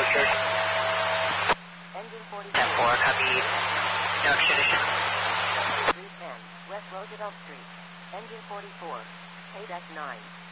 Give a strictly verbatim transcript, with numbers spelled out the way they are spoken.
Roger. Engine forty-four. ten four, copy. No extradition. three ten, West Roosevelt Street. Engine forty-four. Paydeck nine.